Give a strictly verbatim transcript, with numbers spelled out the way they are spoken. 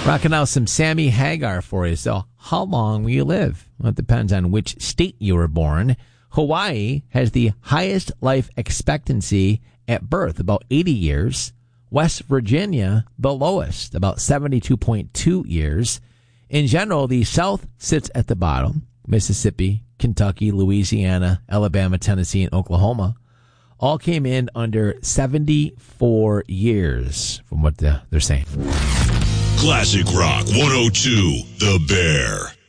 Rocking out some Sammy Hagar for you. So, how long will you live? Well, it depends on which state you were born. Hawaii has the highest life expectancy at birth, about eighty years. West Virginia, the lowest, about seventy-two point two years. In general, the South sits at the bottom. Mississippi, Kentucky, Louisiana, Alabama, Tennessee, and Oklahoma all came in under seventy-four years, from what they're saying. Classic Rock one oh two, The Bear.